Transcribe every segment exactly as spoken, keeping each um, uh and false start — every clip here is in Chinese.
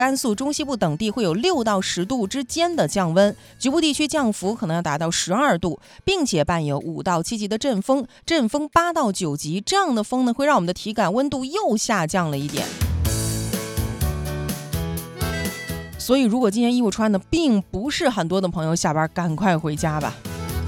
甘肃中西部等地会有六到十度之间的降温，局部地区降幅可能要达到十二度，并且伴有五到七级的阵风，阵风八到九级，这样的风呢会让我们的体感温度又下降了一点。所以如果今天衣服穿的并不是很多的朋友，下班赶快回家吧。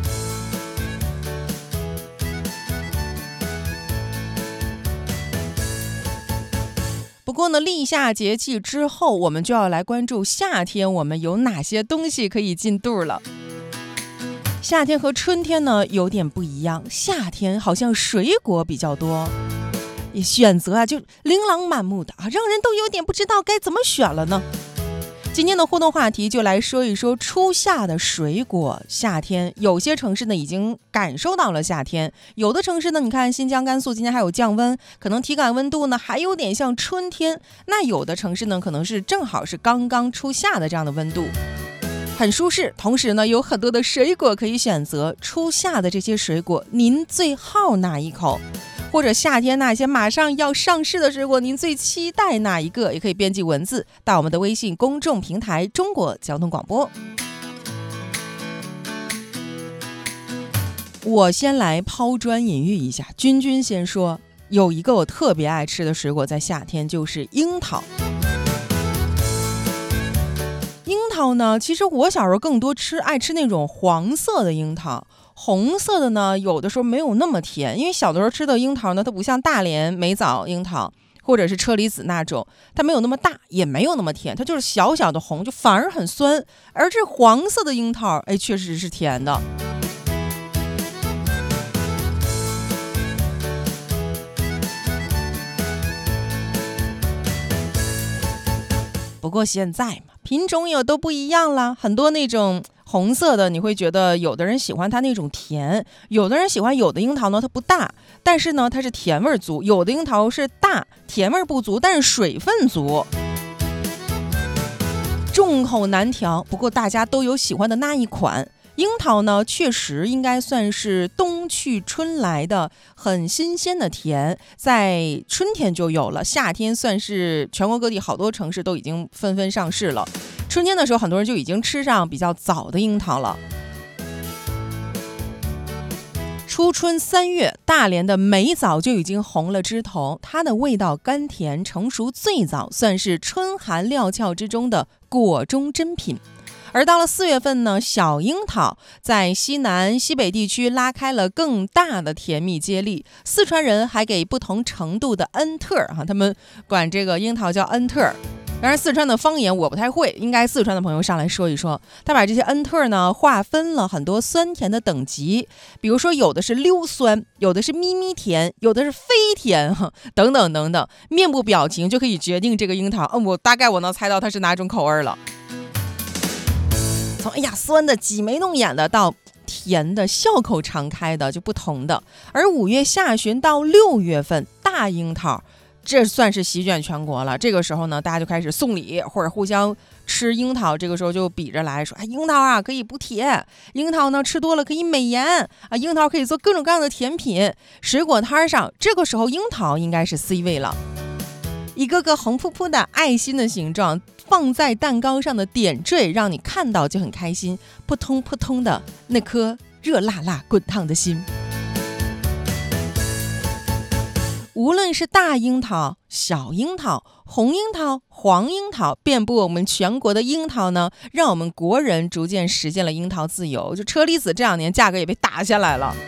不过呢，立夏节气之后，我们就要来关注夏天我们有哪些东西可以进肚了。夏天和春天呢有点不一样，夏天好像水果比较多，也选择啊就琳琅满目的啊，让人都有点不知道该怎么选了呢。今天的互动话题就来说一说初夏的水果。夏天有些城市呢已经感受到了夏天，有的城市呢你看新疆甘肃今天还有降温，可能体感温度呢还有点像春天，那有的城市呢可能是正好是刚刚初夏的这样的温度，很舒适，同时呢有很多的水果可以选择。初夏的这些水果您最好哪一口？或者夏天那些马上要上市的水果，您最期待哪一个？也可以编辑文字到我们的微信公众平台中国交通广播。我先来抛砖引玉一下，君君先说，有一个我特别爱吃的水果在夏天就是樱桃。樱桃呢，其实我小时候更多吃爱吃那种黄色的樱桃，红色的呢有的时候没有那么甜，因为小的时候吃的樱桃呢它不像大连美枣樱桃或者是车厘子那种，它没有那么大也没有那么甜，它就是小小的红，就反而很酸。而这黄色的樱桃哎确实是甜的。不过现在嘛，品种也都不一样了，很多那种红色的你会觉得有的人喜欢它那种甜，有的人喜欢有的樱桃呢它不大，但是呢它是甜味足，有的樱桃是大甜味不足，但是水分足，众口难调。不过大家都有喜欢的那一款。樱桃呢确实应该算是冬去春来的很新鲜的甜，在春天就有了，夏天算是全国各地好多城市都已经纷纷上市了，春天的时候很多人就已经吃上比较早的樱桃了。初春三月，大连的美枣就已经红了枝头，它的味道甘甜，成熟最早，算是春寒料峭之中的果中珍品。而到了四月份呢，小樱桃在西南西北地区拉开了更大的甜蜜接力，四川人还给不同程度的恩特儿哈，他们管这个樱桃叫恩特儿。当然四川的方言我不太会，应该四川的朋友上来说一说。他把这些恩特儿呢划分了很多酸甜的等级，比如说有的是溜酸，有的是咪咪甜，有的是飞甜等等等等，面部表情就可以决定这个樱桃，嗯，我大概我能猜到它是哪种口味了。从哎呀酸的挤眉弄眼的到甜的笑口常开的，就不同的。而五月下旬到六月份，大樱桃这算是席卷全国了。这个时候呢，大家就开始送礼或者互相吃樱桃，这个时候就比着来说，哎，樱桃啊可以补铁，樱桃呢吃多了可以美颜啊，樱桃可以做各种各样的甜品。水果摊上，这个时候樱桃应该是 C 位了。一个个红扑扑的爱心的形状放在蛋糕上的点缀，让你看到就很开心，扑通扑通的那颗热辣辣滚烫的心。无论是大樱桃、小樱桃、红樱桃、黄樱桃，遍布我们全国的樱桃呢，让我们国人逐渐实现了樱桃自由。就车厘子这两年价格也被打下来了。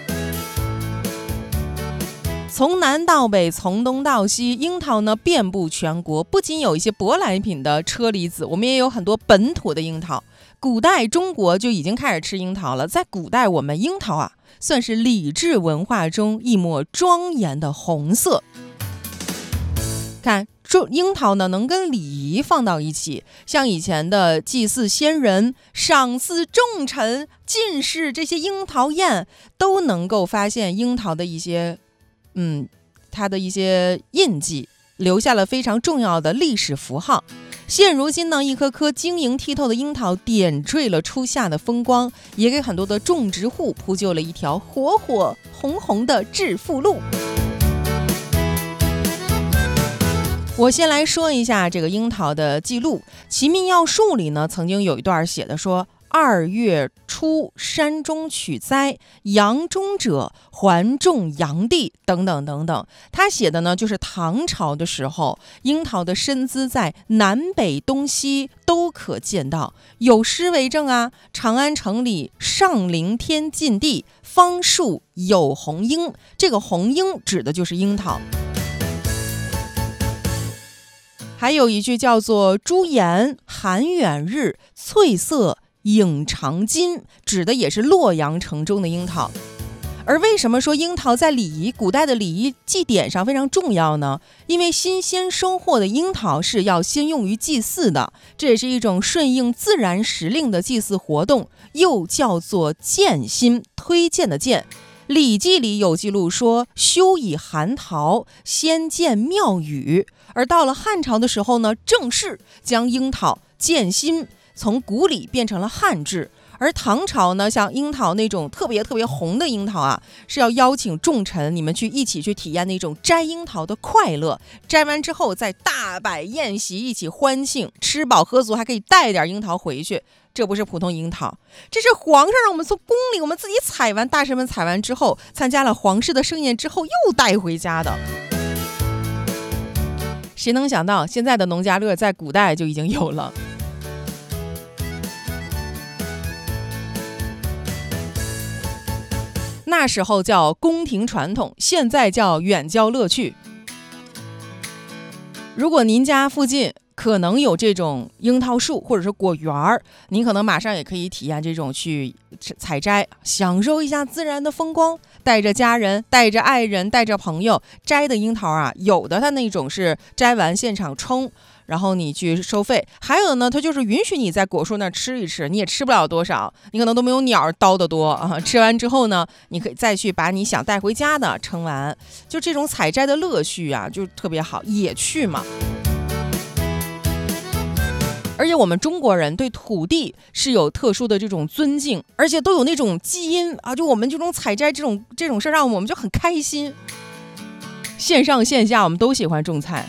从南到北，从东到西，樱桃呢遍布全国。不仅有一些舶来品的车厘子，我们也有很多本土的樱桃。古代中国就已经开始吃樱桃了，在古代我们樱桃啊算是礼制文化中一抹庄严的红色。看樱桃呢能跟礼仪放到一起，像以前的祭祀先人、赏赐重臣、进士，这些樱桃宴都能够发现樱桃的一些嗯，它的一些印记，留下了非常重要的历史符号。现如今呢，一颗颗晶莹剔透的樱桃点缀了初夏的风光，也给很多的种植户铺就了一条火火红红的致富路。 我先来说一下这个樱桃的记录，《齐民要术》里呢曾经有一段写的说，二月初山中取栽，阳中者还种阳地等等等等。他写的呢就是唐朝的时候，樱桃的身姿在南北东西都可见到，有诗为证啊，长安城里上陵天尽地，方树有红樱。这个红樱指的就是樱桃。还有一句叫做朱颜含远日，翠色影长金，指的也是洛阳城中的樱桃。而为什么说樱桃在礼仪古代的礼仪祭典上非常重要呢？因为新鲜收获的樱桃是要先用于祭祀的，这也是一种顺应自然时令的祭祀活动，又叫做荐新，推荐的荐。《礼记》里有记录说，修以寒桃，先建庙宇。而到了汉朝的时候呢，正式将樱桃荐新从古礼变成了汉制。而唐朝呢，像樱桃那种特别特别红的樱桃啊，是要邀请众臣你们去一起去体验那种摘樱桃的快乐，摘完之后再大摆宴席，一起欢庆，吃饱喝足，还可以带点樱桃回去。这不是普通樱桃，这是皇上让我们从宫里我们自己采完，大臣们采完之后，参加了皇室的盛宴之后又带回家的。谁能想到现在的农家乐在古代就已经有了。那时候叫宫廷传统，现在叫远郊乐趣。如果您家附近可能有这种樱桃树或者是果园儿，您可能马上也可以体验这种去采摘，享受一下自然的风光，带着家人带着爱人带着朋友摘的樱桃啊，有的它那种是摘完现场冲，然后你去收费，还有的呢它就是允许你在果树那儿吃一吃，你也吃不了多少，你可能都没有鸟叨得多啊。吃完之后呢，你可以再去把你想带回家的称完，就这种采摘的乐趣啊就特别好，野趣嘛。而且我们中国人对土地是有特殊的这种尊敬，而且都有那种基因啊，就我们这种采摘这种这种事让我们就很开心。线上线下我们都喜欢种菜。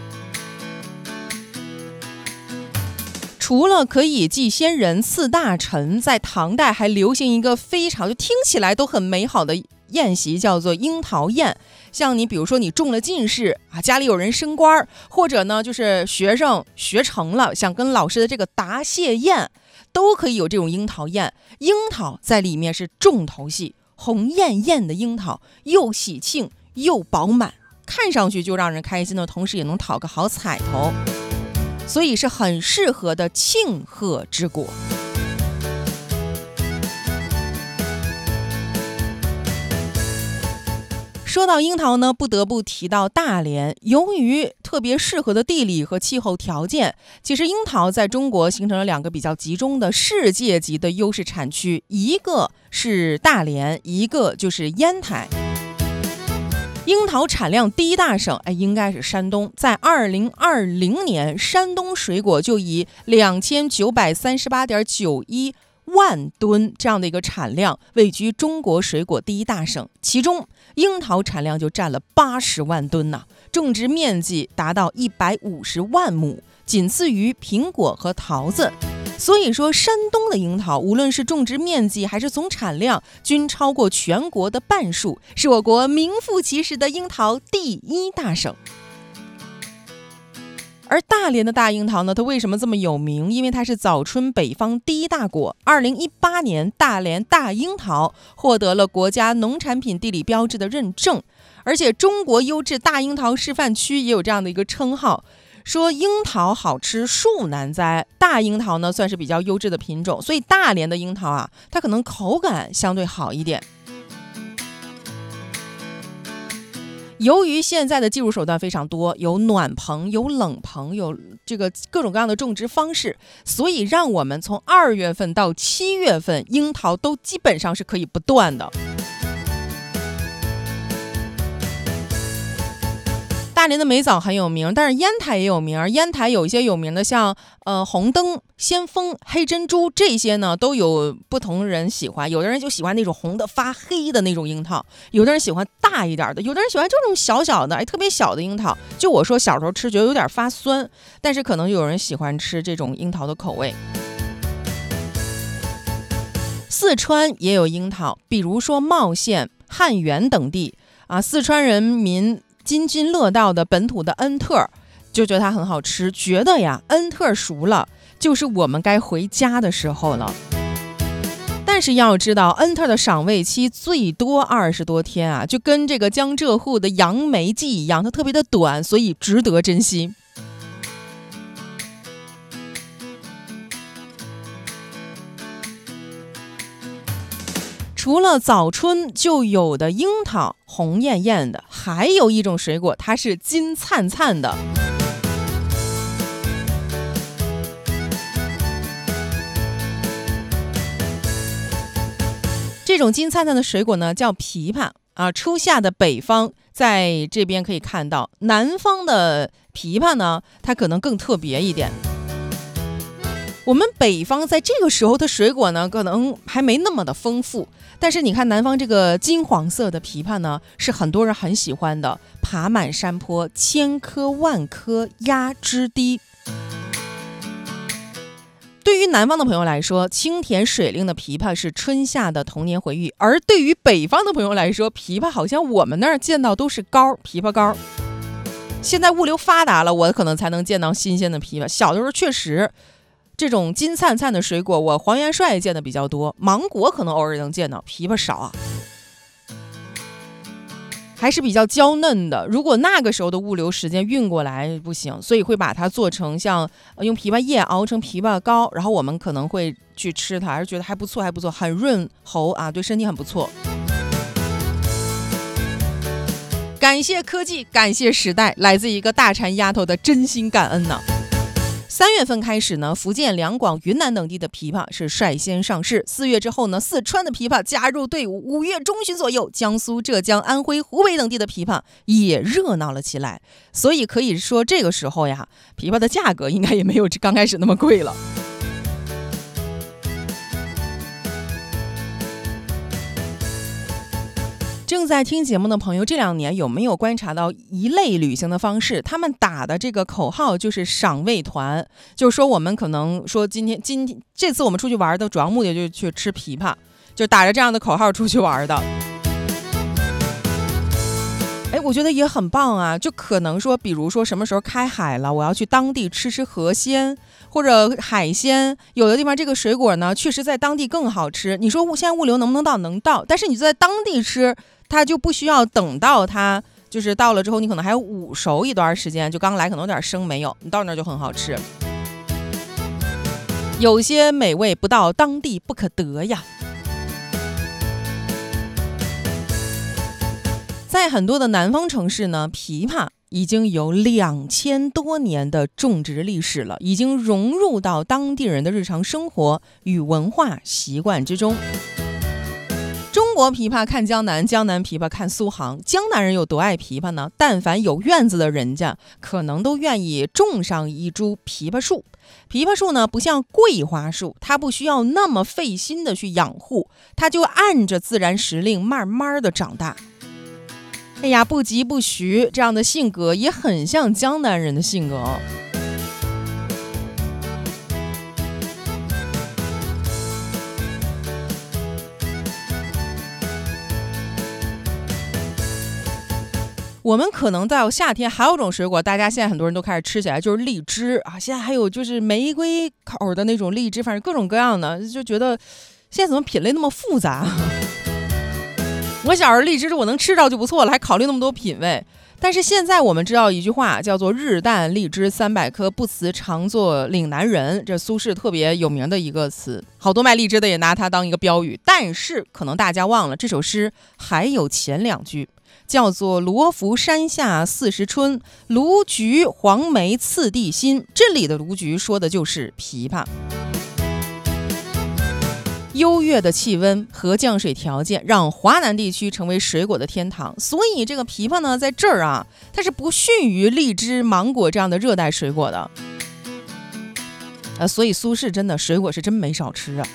除了可以祭先人祀大臣，在唐代还流行一个非常就听起来都很美好的宴席，叫做樱桃宴。像你比如说你中了进士啊，家里有人升官，或者呢就是学生学成了想跟老师的这个答谢宴，都可以有这种樱桃宴。樱桃在里面是重头戏，红艳艳的樱桃又喜庆又饱满，看上去就让人开心的同时也能讨个好彩头，所以是很适合的庆贺之果。说到樱桃呢，不得不提到大连。由于特别适合的地理和气候条件，其实樱桃在中国形成了两个比较集中的世界级的优势产区，一个是大连，一个就是烟台。樱桃产量第一大省，哎，应该是山东。在二零二零年，山东水果就以两千九百三十八点九一万吨这样的一个产量，位居中国水果第一大省。其中，樱桃产量就占了八十万吨呐、啊，种植面积达到一百五十万亩，仅次于苹果和桃子。所以说，山东的樱桃无论是种植面积还是总产量，均超过全国的半数，是我国名副其实的樱桃第一大省。而大连的大樱桃呢，它为什么这么有名？因为它是早春北方第一大果。二零一八年，大连大樱桃获得了国家农产品地理标志的认证，而且中国优质大樱桃示范区也有这样的一个称号，说樱桃好吃树难栽，大樱桃呢算是比较优质的品种，所以大连的樱桃啊，它可能口感相对好一点。由于现在的技术手段非常多，有暖棚，有冷棚，有这个各种各样的种植方式，所以让我们从二月份到七月份，樱桃都基本上是可以不断的。大大连的梅枣很有名，但是烟台也有名。烟台有一些有名的像呃红灯、先锋、黑珍珠，这些呢都有不同人喜欢。有的人就喜欢那种红的发黑的那种樱桃，有的人喜欢大一点的，有的人喜欢这种小小的哎特别小的樱桃。就我说小时候吃觉得有点发酸，但是可能有人喜欢吃这种樱桃的口味。四川也有樱桃，比如说茂县、汉源等地啊，四川人民津津乐道的本土的恩特，就觉得它很好吃，觉得呀恩特熟了，就是我们该回家的时候了。但是要知道，恩特的赏味期最多二十多天啊，就跟这个江浙沪的杨梅季一样，它特别的短，所以值得珍惜。除了早春就有的樱桃红艳艳的，还有一种水果它是金灿灿的。这种金灿灿的水果呢叫枇杷啊，初夏的北方在这边可以看到，南方的枇杷呢它可能更特别一点。我们北方在这个时候的水果呢可能还没那么的丰富，但是你看南方这个金黄色的枇杷呢是很多人很喜欢的，爬满山坡，千颗万颗压枝低。对于南方的朋友来说，清甜水灵的枇杷是春夏的童年回忆，而对于北方的朋友来说，枇杷好像我们那儿见到都是膏，枇杷膏。现在物流发达了，我可能才能见到新鲜的枇杷。小的时候确实这种金灿灿的水果，我黄元帅见的比较多，芒果可能偶尔能见到，枇杷少啊，还是比较娇嫩的。如果那个时候的物流时间运过来不行，所以会把它做成像用枇杷叶熬成枇杷膏，然后我们可能会去吃它，还是觉得还不错，还不错，很润喉啊，对身体很不错。感谢科技，感谢时代，来自一个大馋丫头的真心感恩呢。三月份开始呢，福建、两广、云南等地的枇杷是率先上市。四月之后呢，四川的枇杷加入队伍。五月中旬左右，江苏、浙江、安徽、湖北等地的枇杷也热闹了起来。所以可以说，这个时候呀，枇杷的价格应该也没有刚开始那么贵了。正在听节目的朋友，这两年有没有观察到一类旅行的方式？他们打的这个口号就是赏味团，就是说我们可能说今天今天这次我们出去玩的主要目的就是去吃枇杷，就打着这样的口号出去玩的。哎，我觉得也很棒啊！就可能说，比如说什么时候开海了，我要去当地吃吃河鲜或者海鲜。有的地方这个水果呢，确实在当地更好吃。你说现在物流能不能到？能到，但是你在当地吃，它就不需要等到它就是到了之后，你可能还要捂熟一段时间，就刚来可能有点生没有，你到那儿就很好吃。有些美味不到当地不可得呀。在很多的南方城市呢，枇杷已经有两千多年的种植历史了，已经融入到当地人的日常生活与文化习惯之中。中国枇杷看江南，江南枇杷看苏杭。江南人有多爱枇杷呢？但凡有院子的人家，可能都愿意种上一株枇杷树。枇杷树呢，不像桂花树，它不需要那么费心的去养护，它就按着自然时令慢慢的长大。哎呀，不急不徐，这样的性格也很像江南人的性格哦。我们可能到夏天还有种水果，大家现在很多人都开始吃起来，就是荔枝啊。现在还有就是玫瑰口的那种荔枝，反正各种各样的，就觉得现在怎么品类那么复杂。我小时候荔枝我能吃着就不错了，还考虑那么多品味。但是现在我们知道一句话叫做日啖荔枝三百颗，不辞常作岭南人，这苏轼特别有名的一个词，好多卖荔枝的也拿它当一个标语。但是可能大家忘了，这首诗还有前两句，叫做罗浮山下四时春，卢橘黄梅次第新。这里的卢橘说的就是枇杷。 优越的气温和降水条件让华南地区成为水果的天堂，所以这个枇杷呢，在这儿啊，它是不逊于荔枝、芒果这样的热带水果的。呃，所以苏轼真的水果是真没少吃啊。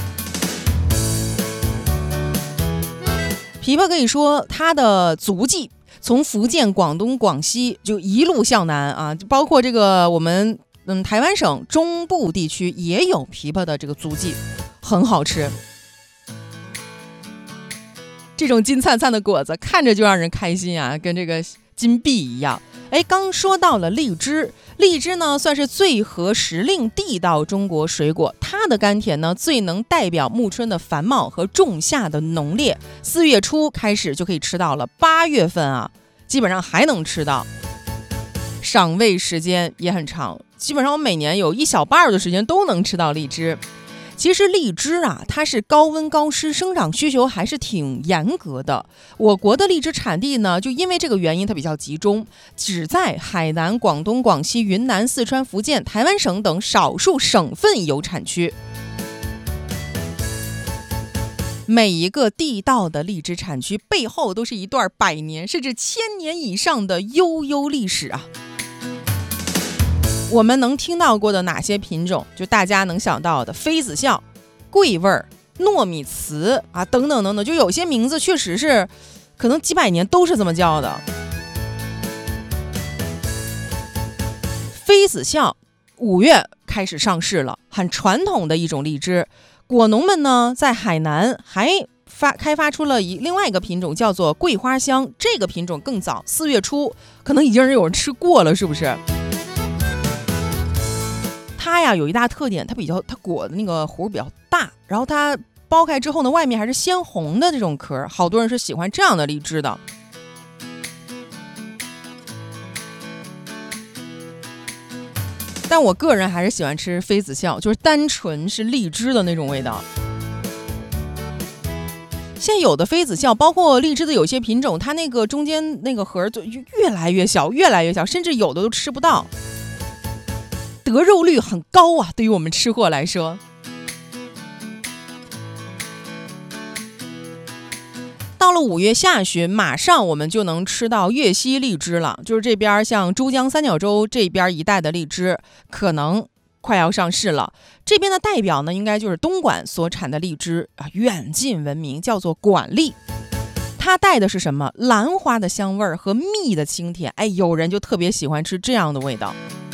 枇杷可以说它的足迹从福建、广东、广西就一路向南啊，包括这个我们嗯台湾省中部地区也有枇杷的这个足迹，很好吃。这种金灿灿的果子看着就让人开心啊，跟这个金币一样。哎，刚说到了荔枝，荔枝呢算是最合时令地道中国水果，它的甘甜呢最能代表暮春的繁茂和仲夏的浓烈。四月初开始就可以吃到了，八月份啊基本上还能吃到，赏味时间也很长，基本上我每年有一小半的时间都能吃到荔枝。其实荔枝啊，它是高温高湿，生长需求还是挺严格的。我国的荔枝产地呢，就因为这个原因，它比较集中，只在海南、广东、广西、云南、四川、福建、台湾省等少数省份有产区。每一个地道的荔枝产区背后都是一段百年甚至千年以上的悠悠历史啊。我们能听到过的哪些品种，就大家能想到的妃子笑、桂味、糯米糍啊，等等等等，就有些名字确实是可能几百年都是这么叫的。妃子笑五月开始上市了，很传统的一种荔枝。果农们呢，在海南还发开发出了一另外一个品种，叫做桂花香。这个品种更早，四月初可能已经有人吃过了，是不是？它呀有一大特点，它比较它果的那个核比较大，然后它剥开之后呢，外面还是鲜红的这种壳，好多人是喜欢这样的荔枝的。但我个人还是喜欢吃妃子笑，就是单纯是荔枝的那种味道。现在有的妃子笑，包括荔枝的有些品种，它那个中间那个核就越来越小，越来越小，甚至有的都吃不到。得肉率很高啊，对于我们吃货来说。到了五月下旬，马上我们就能吃到粤西荔枝了，就是这边像珠江三角洲这边一带的荔枝可能快要上市了。这边的代表呢，应该就是东莞所产的荔枝啊，远近闻名，叫做莞荔。它带的是什么？兰花的香味儿和蜜的清甜，哎，有人就特别喜欢吃这样的味道。